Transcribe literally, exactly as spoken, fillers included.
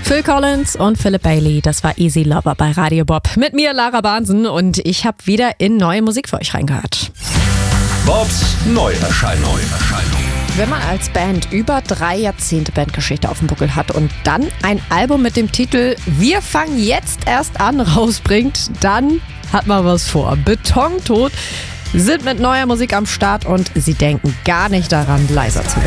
Phil Collins und Philip Bailey, das war Easy Lover bei Radio Bob. Mit mir Lara Bahnsen und ich habe wieder in neue Musik für euch reingehört. Bobs Neuerscheinung. Wenn man als Band über drei Jahrzehnte Bandgeschichte auf dem Buckel hat und dann ein Album mit dem Titel Wir fangen jetzt erst an rausbringt, dann hat man was vor. Betontot sind mit neuer Musik am Start und sie denken gar nicht daran, leiser zu werden.